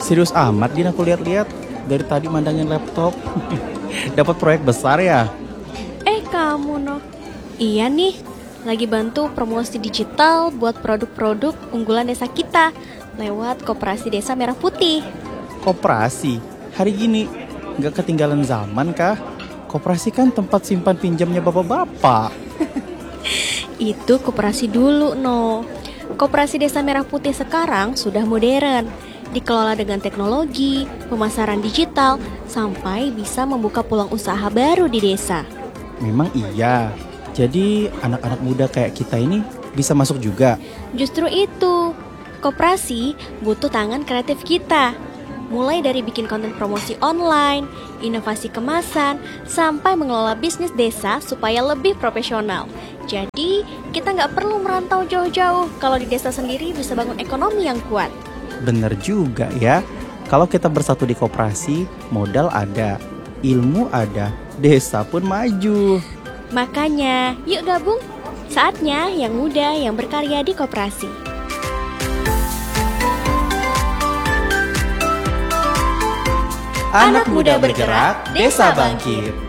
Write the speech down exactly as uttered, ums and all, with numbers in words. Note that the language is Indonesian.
Serius amat Din, aku lihat-lihat dari tadi mandangin laptop. Dapat proyek besar ya? Eh kamu noh. Iya nih, lagi bantu promosi digital buat produk-produk unggulan desa kita lewat Koperasi Desa Merah Putih. Koperasi? Hari gini nggak ketinggalan zaman kah? Koperasi kan tempat simpan pinjamnya bapak-bapak. Itu koperasi dulu no. Koperasi Desa Merah Putih sekarang sudah modern, dikelola dengan teknologi, pemasaran digital, sampai bisa membuka peluang usaha baru di desa. Memang iya. Jadi anak-anak muda kayak kita ini bisa masuk juga. Justru itu, koperasi butuh tangan kreatif kita. Mulai dari bikin konten promosi online, inovasi kemasan, sampai mengelola bisnis desa supaya lebih profesional. Jadi, kita nggak perlu merantau jauh-jauh. Kalau di desa sendiri bisa bangun ekonomi yang kuat. Bener juga ya. Kalau kita bersatu di koperasi, modal ada, ilmu ada, desa pun maju. Makanya, yuk gabung. Saatnya yang muda yang berkarya di koperasi. Anak muda bergerak, desa bangkit.